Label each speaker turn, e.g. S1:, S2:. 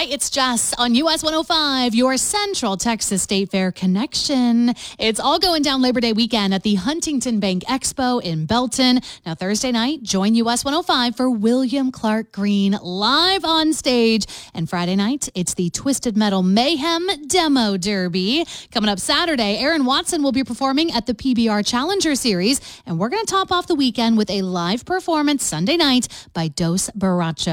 S1: Hi, it's Jess on US 105, your Central Texas State Fair connection. It's all going down Labor Day weekend at the Huntington Bank Expo in Belton. Now, Thursday night, join US 105 for William Clark Green live on stage. And Friday night, it's the Twisted Metal Mayhem Demo Derby. Coming up Saturday, Aaron Watson will be performing at the PBR Challenger Series. And we're going to top off the weekend with a live performance Sunday night by Dos Borrachos.